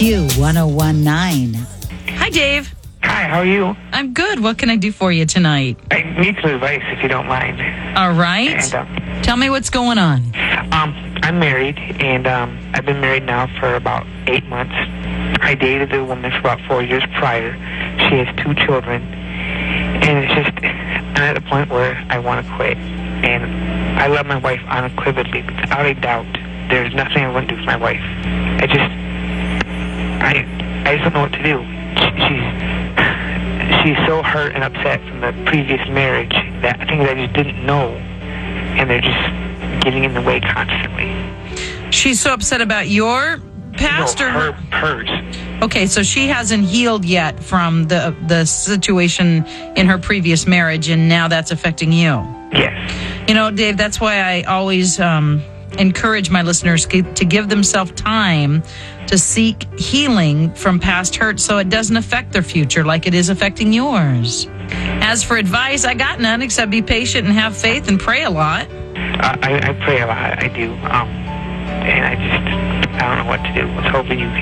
Q1019. Hi, Dave. Hi, how are you? I'm good. What can I do for you tonight? I need some advice if you don't mind. All right. And, Tell me what's going on. I'm married, and I've been married now for about 8 months. I dated a woman for about 4 years prior. She has 2 children, and it's just, I'm at a point where I want to quit. And I love my wife unequivocally, without a doubt. There's nothing I wouldn't do for my wife. I just don't know what to do. She's so hurt and upset from the previous marriage that I think I just didn't know, and they're just getting in the way constantly. She's so upset about your past, no, or hers. Okay, so she hasn't healed yet from the situation in her previous marriage, and now that's affecting you. Yes. You know, Dave, that's why I always encourage my listeners to give themselves time to seek healing from past hurt so it doesn't affect their future like it is affecting yours. As for advice, I got none except be patient and have faith and pray a lot. I pray a lot, I do. And I don't know what to do. I was hoping you could